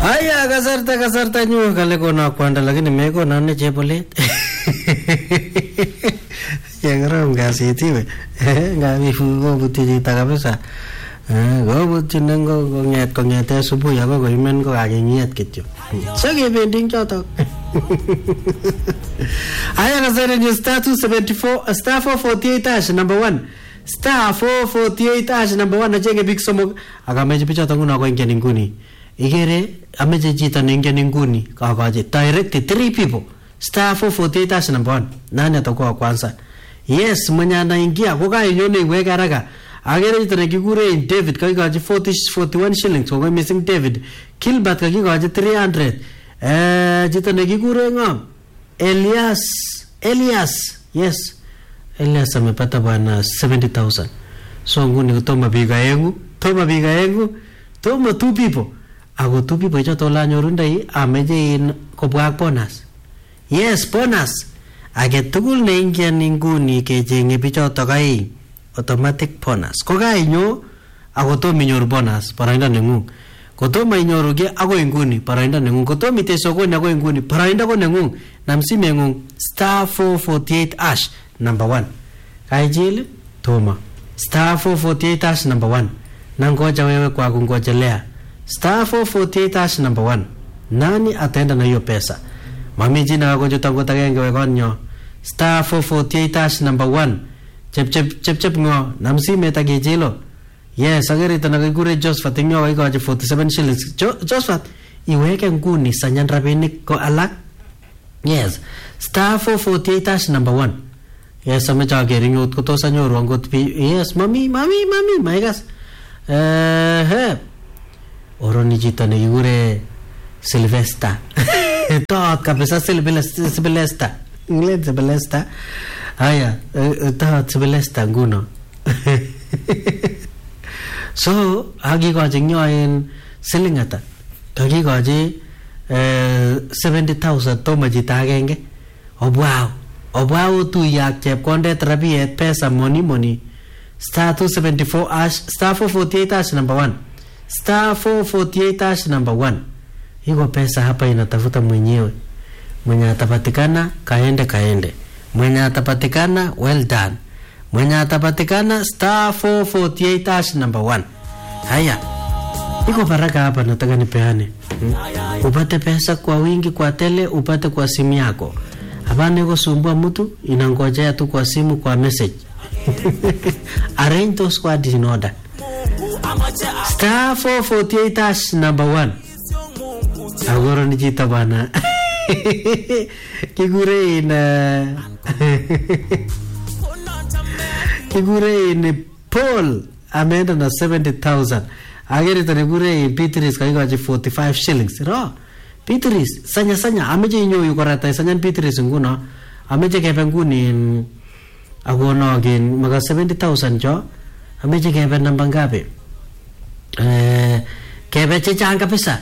Aya kasarta nyu kale kona kwanda lakini mekona ne chepolet. Yangaram kasit iwe. Ngapi fugo buti chito kabisa. Go buti nengo kongete asubuhi ako koimen ko kakingiet kityo. Sakebendi choto. Aya kasarta nyu star 274 star 448 hash number 1. Star 448 hash number 1 achenge big somok akameje pichoto nguno ko ingen nguni. Igere ameje chito ningen nguni kakaje direct 3 people star 448 hash number 1 nani atakuwa kwanza. Yes mwenye anaingia kwa kainyone iweke haraka. Agere chito nekikure David kakikaje 41 shillings kwa missing David. Kilbert kakikaje 300. Chito nekikure ngom Elias yes Elias amepata bwana 70,000. So nguni kutoma biga yengu toma 2 people. Ako 2 people choto la nyorundai ameje in kobwa bonus. Yes bonus. Age tugul ne ingen nguni kechenge bichoto kai automatic bonus. Ko kainyo ako to minyor bonus parainda nengung. Kotomo inyoru ge ako nguni parainda nengung. Kotomo itesokoni ako nguni parainda ko nengung. Namsime ngung star 448 hash number 1. Kaijil toma star 448 hash number 1. Nangoja wewe kwa kungojelea star 448 hash number 1. Nani ataenda na hiyo pesa? Mami jina yako jotango tagenge wekonyo star 448 hash number 1. Chep ngo namsime tagejelo. Yes agere tanagure Josephat ngyo ikaje 47 shillings. Josephat iweke nguni sanyan rabinik ko alak. Yes star 448 hash number 1. Yes amecha agering ut ko to sanyoru angot pi. Yes mami maigas. Oroni jita ne yure Sylvester. Tot kabisa Sylvester. Inglet Sylvester. Aya, tot Sylvester nguno. So, agi ko jingyo in silingata. Agi ko ji 70,000 to majita agenge. Wow tu yak chep konde trabiet pesa money. Star 274 hash star 448 hash number 1. Star 448 hash number 1. Hiko pesa hapa inatafuta mwenyewe. Mwenye atapatikana kaende. Mwenye atapatikana well done. Mwenye atapatikana star 448 hash number 1. Haya. Hiko baraka hapa nataka nipeane. Upate pesa kwa wingi kwa tele, upate kwa simu yako. Hapana kusumbua mtu, inangojea tu kwa simu kwa message. Arrange those squad in order. Star 448 hash number 1. Agora ni jita bana. Kigure in Paul ameenda na 70,000. Agere tanigure in Petris kakikaje 45 shillings. Ro. Petris sanya ameje inyo yukorata sanya Petris nguno. Ameje kepe nguni agono again maga 70,000 jo. Ameje kepe namba ngapi? Kepe chechang kabisa.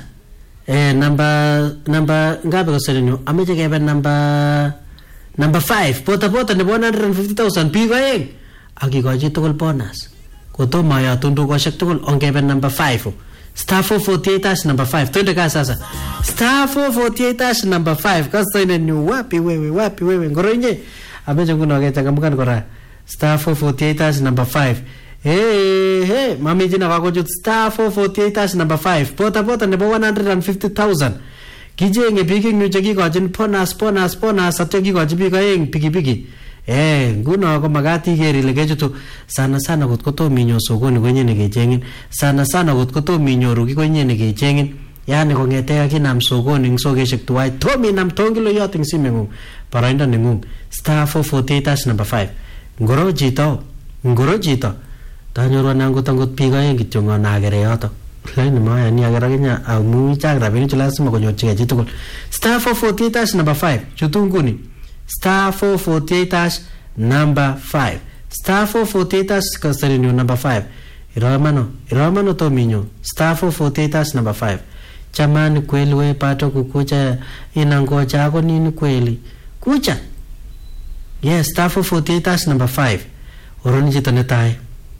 Namba ngapi kasari nyo? Ameje kepe namba 5. Pota ni 150,000 pigo yeng. Akikoji tukul bonus. Koto maya tundu kwa shak tukul on kepe namba 5. Star 448 hash number 5. Twende ka sasa. Star 448 hash number 5. Kasa ina nyo wapi wewe. Ngoro inye. Ameje nguno akechangamukan kora. Star 448 hash number 5. Hey, mami jina wako jut star 448 hash number 5. Pota nebo 150,000. Kijenge piki nyuche kikojin bonus satyo kikojin piki. Nguno ako magati geri legejutu sana kot koto minyo sokoni kwenye nekechengin. Sana kot koto minyoru kwenye nekechengin. Yani kongete akinam sokoni ngsokeshek tuwai. Tomi nam tongilo yoting simengung. Parainda nengung. Star 448 hash number 5. Ngoro jito. Tanyoru nangut piga yengi chungo nagere yoto. Laini maya ni agara kenya au mui chagra bini chulasima konyo chiga jitukul. Star 448 hash number 5. Chutunguni. Star 448 hash number 5. Star 448 hash kasarinu number 5. Iramano to minyo. Star 448 hash number 5. Chamani kweli we pato kukucha inangoja ako nini kweli. Kucha. Yes, star 448 hash number 5. Oroni jita netai.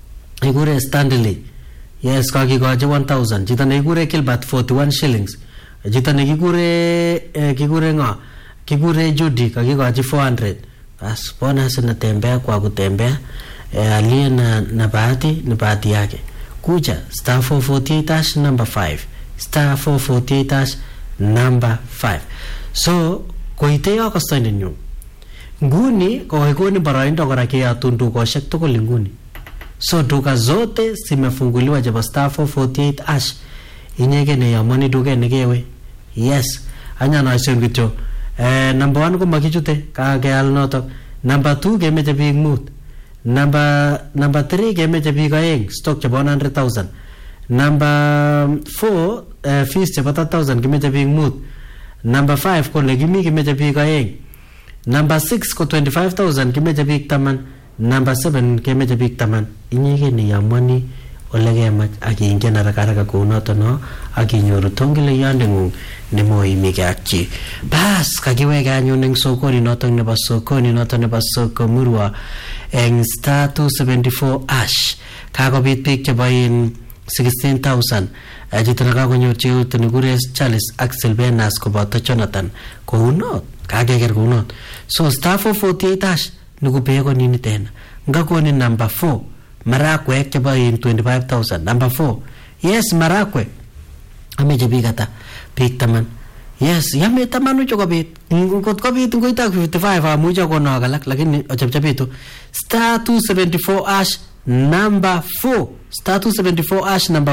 Igure Stanley. Yes, kaki goje 1,000. Jita na igure Kilbert 41 shillings. chito kikure ngo kikure Judy kakikochi 400 bas bonus natembea kwa kutembea aliye na bahati yake kuja star 448 number 5 star 448 number 5 so koite yako stone nyu nguni kwa barainda kora kiyatun dukoshek tugul nguni so duka zote zimefunguliwa jaba star 448 inyege ne yamani duke negewe yes anya na isen kityo number 1 ko makichute ka keal notok number 2 kemeche big mood number 3 kemeche big aeng stock chebo 100,000 number 4 fees chebo 10,000 kemeche big mood number 5 ko legimi kemeche big aeng number 6 ko 25,000 kemeche big taman number 7 kemeche big taman inyege ne yamani ole kemach akingen haraka kunoto no akinyoru tongile yandengung nemoimike akchi bas kakiweke anyun eng sokoni noto nebo Sokomurwa eng star 274 ash kakobit biik chebo 16,000 chito nakakonyor cheut nekure Charles ak Silvenas koboto Jonathan kounot kakeker kounot so star 448 ash nikupeko nini tena ngakoni number 4 marakwe chebo 25,000 number 4 yes marakwe ameche biik ata biik taman yes yame taman ucho kobit ngot kobit ngoita 55 amuja kono galak lakini ochapchapitu star 274 ash number 4 star 274 ash number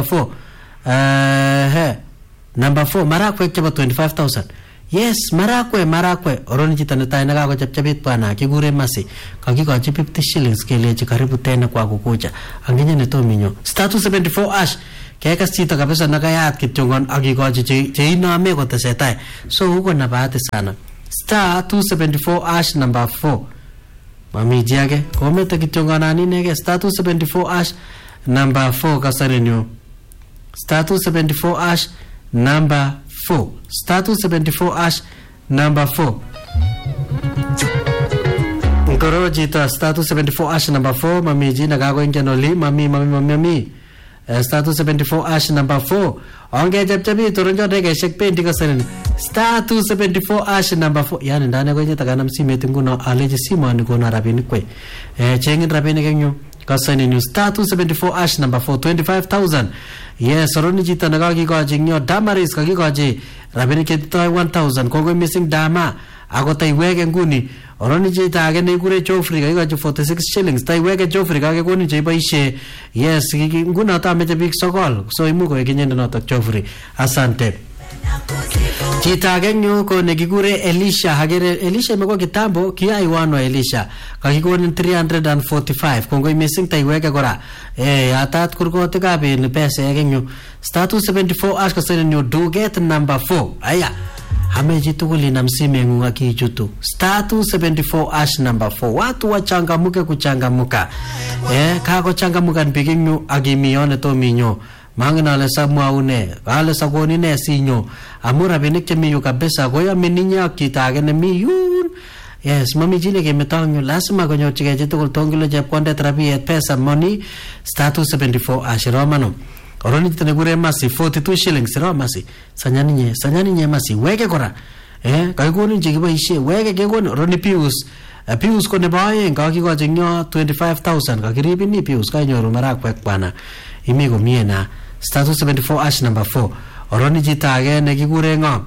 4 number 4 marakwe chebo 25,000 yes marakwe oroni chito netai nakakochapchapit bwana kikure Masi kakikochi 50 shillings kelechi karibu tena kwa kukucha angenye netominyo star 274 ash kekas chito kabisa nakayat kityongon akikochi cheinome kotesetai so huko na bahati sana star 274 ash number 4 mamiji yake komete kityongon aninege star 274 ash number 4 kasarinyo star 274 ash number 4 star 274 ash number 4 ngoro jita star 274 ash number 4 mamiji nakakoingia oli mami star 274 ash number 4 onge japchabi toronjo dekeshek pendi kasarin star 274 ash number 4 yani ndane ko nyeta kanam simet nguno aleje simoni kono rabinik kwe chengin rabinik engyo kasarin new star 274 ash number 4 25,000 yes oroni jita nakakikochi ngyo Damaris kakikochi rabinik ketoi 1,000 kongo missing dama ako taiweke nguni oroni jita age nekure Joffrey kakikochi 46 shillings taiweke Joffrey kakekoni cheboishe yes nguna tameche big sokol so imuko ikinyende notok Joffrey asante chita age nyo ko nekikure Elisha hagere Elisha imekuwa kitambo kiaiwano Elisha kakikoni 345 kongo missing taiweke kora atat kurkote kabe ni pesa age nyo star 274 ash kasene nyo do get number 4 aya hameji tukuli na msime ngunga kichutu star 274 ash number 4 watu wachangamuke kuchangamuka kako changamuka npiginyu agimione to minyo mangina le samwa une ale sakoni ne sinyo amura benik chemiyo kabisa goya meninya kitage ne miyun yes mami jile ke metanyo lazima konyo chike tukul tongilo je konde therapy pesa money star 274 ash romano oroni tenegure Masi 42 shillings Masi sanyani nye Masi weke kora kaikoni chikiboishe weke kekoni oroni Pius ko nebaye kakikochi nyo 25,000 kakiribini Pius kanyoru marakwe bwana imi komie na star 274 ash number 4 oroni chito age nekikure ngo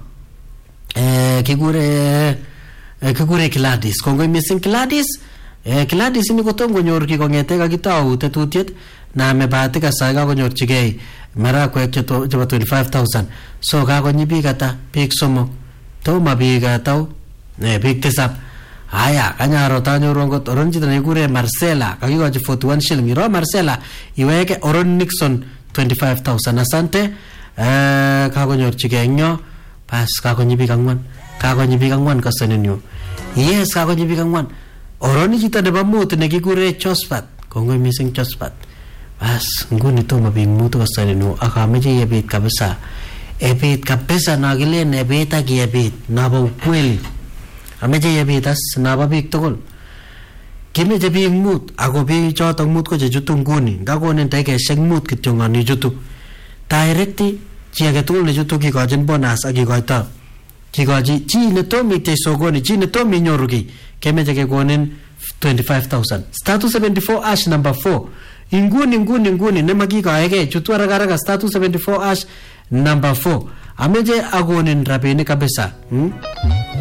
kikure Gladys kongo missing Gladys ni kotom konyor kikongete kakitau tetutiet na mebahatika sa kakonyorchigei marakwe chebo 25,000 so kakonyi biik ata biik somok toma biik atau biik tisap haya kanyaro tanyoru ngot oron chito nekikure Marcela kakikochi 41 shilling iro Marcela iweke oron Nixon 25,000 asante kakonyorchigei nyo pas kakonyi biik angwan kasenenyo yes kakonyi biik angwan oroni chito nebo mut nekikure Josephat kongoi missing Josephat bas nguni toma biik mutu kasenenyo akameche yebit kabisa ebit kabisa nakilen ebit ak yebit nabo ukweli ameche yebit as nabo biik tugul kimeche biik mut ako biik chotok mut ko chechutu nguni ngakonin dakikeshek mut kityo ngani chutu directi chi age tugul ne chutu kikochin bonus ak kikoito kikochi chi ne tom ite sokoni chi ne tom inyoru ki kemeche kekonin 25,000 status 74 ash number 4 inguni ne makikaege chutu haraka status 74 ash number 4 ameje akonin rabinik kabisa